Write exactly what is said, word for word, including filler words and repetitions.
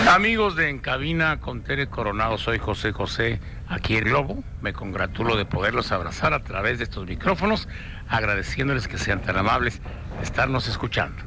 Amigos de En Cabina con Tere Coronado, soy José José, aquí en Globo. Me congratulo de poderlos abrazar a través de estos micrófonos, agradeciéndoles que sean tan amables de estarnos escuchando.